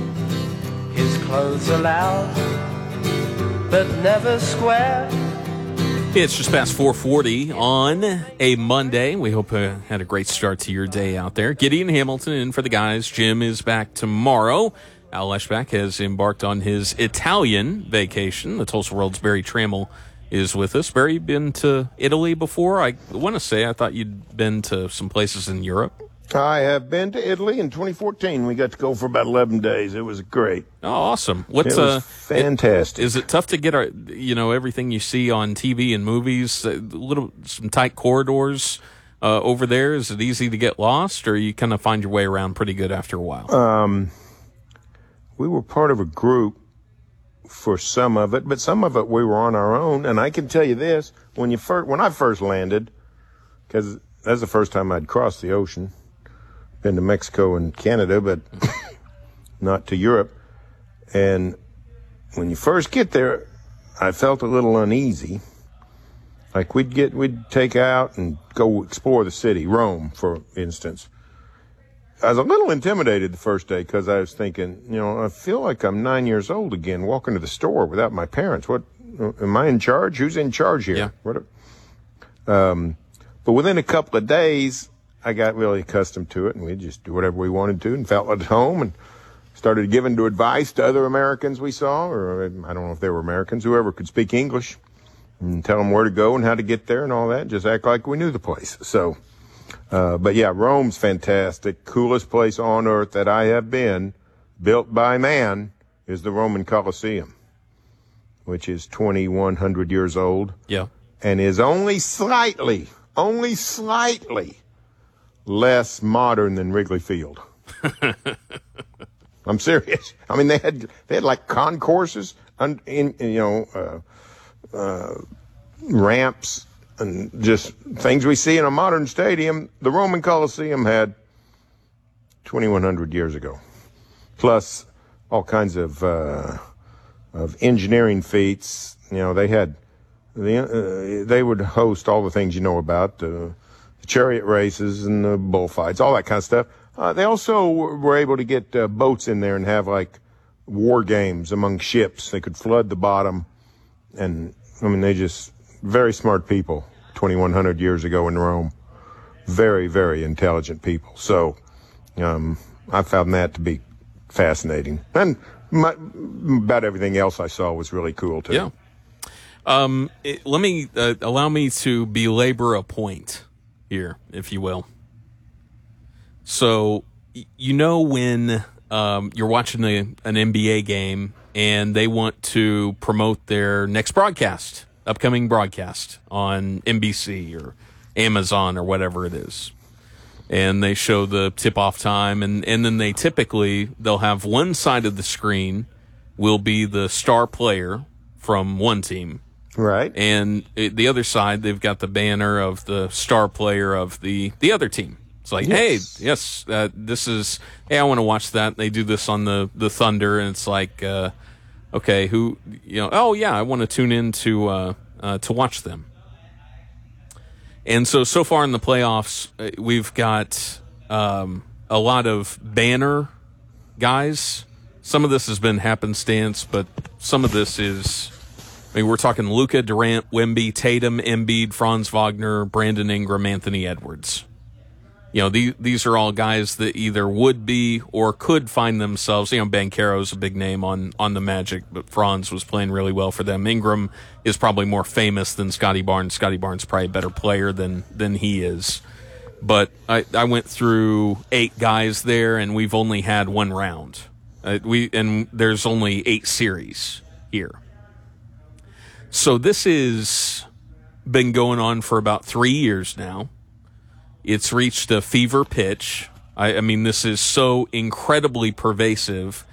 His clothes are loud, but never square. It's just past four forty on a Monday. We hope you had a great start to your day out there. Gideon Hamilton in for the guys. Jim is back tomorrow. Al Leschbach has embarked on his Italian vacation. The Tulsa World's Barry Trammell is with us. Barry, you been to Italy before? I want to say I thought you'd been to some places in Europe. I have been to Italy in twenty fourteen. We got to go for about eleven days. It was great. Oh, awesome. What's it was uh, fantastic. It, is it tough to get our, you know, everything you see on T V and movies, a little, some tight corridors uh, over there? Is it easy to get lost, or you kind of find your way around pretty good after a while? Um, we were part of a group for some of it, but some of it we were on our own. And I can tell you this, when you first, when I first landed, because that's the first time I'd crossed the ocean, been to Mexico and Canada, but not to Europe. And when you first get there, I felt a little uneasy. Like we'd get, we'd take out and go explore the city, Rome, for instance. I was a little intimidated the first day because I was thinking, you know, I feel like I'm nine years old again, walking to the store without my parents. What, am I in charge? Who's in charge here? Yeah. What, um, but within a couple of days, I got really accustomed to it, and we'd just do whatever we wanted to and felt at home and started giving to advice to other Americans we saw, or I don't know if they were Americans, whoever could speak English, and tell them where to go and how to get there and all that, just act like we knew the place. So, uh, but yeah, Rome's fantastic. Coolest place on earth that I have been, built by man, is the Roman Colosseum, which is twenty-one hundred years old. Yeah. And is only slightly, only slightly less modern than Wrigley Field. I'm serious. I mean, they had they had like concourses, un, in, you know, uh, uh, ramps, and just things we see in a modern stadium. The Roman Colosseum had twenty-one hundred years ago, plus all kinds of uh, of engineering feats. You know, they had the uh, they would host all the things you know about. Uh, chariot races and the bullfights, all that kind of stuff. Uh, they also were able to get uh, boats in there and have like war games among ships. They could flood the bottom, and I mean, they just very smart people. twenty-one hundred years ago in Rome, very very intelligent people. So um, I found that to be fascinating, and my, about everything else I saw was really cool too. Yeah. Um, it, let me uh, allow me to belabor a point here, if you will. So, y- you know when um, you're watching a, an N B A game and they want to promote their next broadcast, upcoming broadcast on N B C or Amazon or whatever it is, and they show the tip-off time, and, and then they typically, they'll have one side of the screen will be the star player from one team. Right. And it, the other side, they've got the banner of the star player of the, the other team. It's like, Yes. hey, yes, uh, this is, hey, I want to watch that. They do this on the, the Thunder, and it's like, uh, okay, who, you know, oh, yeah, I want to tune in to, uh, uh, to watch them. And so, so far in the playoffs, uh, we've got um, a lot of banner guys some of this has been happenstance, but some of this is, I mean, we're talking Luka, Durant, Wemby, Tatum, Embiid, Franz Wagner, Brandon Ingram, Anthony Edwards. You know, these, these are all guys that either would be or could find themselves, you know, Banchero's a big name on, on the Magic, but Franz was playing really well for them. Ingram is probably more famous than Scotty Barnes. Scotty Barnes is probably a better player than, than he is. But I, I went through eight guys there, and we've only had one round. Uh, we and there's only eight series here. So this has been going on for about three years now. It's reached a fever pitch. I, I mean, this is so incredibly pervasive